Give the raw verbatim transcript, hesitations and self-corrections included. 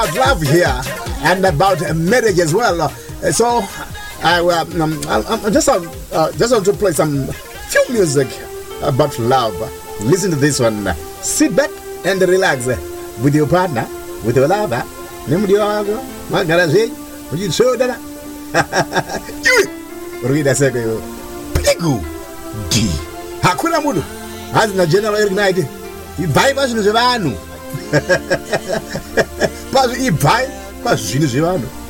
love here and about marriage as well. Uh, so I um, I, I just uh, uh, just want to play some few music about love. Listen to this one. Sit back and relax with your partner, with your lover. Ruida seko pigu di hakuna mudu hazina general ignite ibai pa zvinhu zvevanhu pa zvibai pa zvinhu zvevanhu